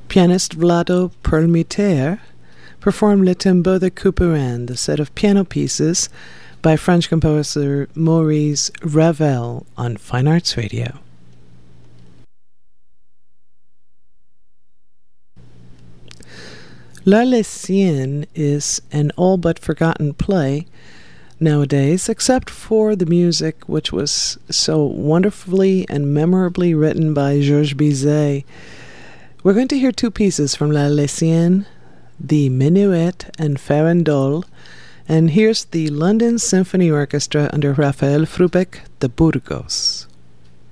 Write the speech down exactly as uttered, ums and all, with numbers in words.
Pianist Vlado Perlmutter performed Le Tombeau de Couperin, the set of piano pieces by French composer Maurice Ravel on Fine Arts Radio. L'Arlésienne is an all-but-forgotten play nowadays, except for the music, which was so wonderfully and memorably written by Georges Bizet. We're going to hear two pieces from L'Arlésienne, the Minuet and Farandole, and here's the London Symphony Orchestra under Raphael Frubeck de Burgos.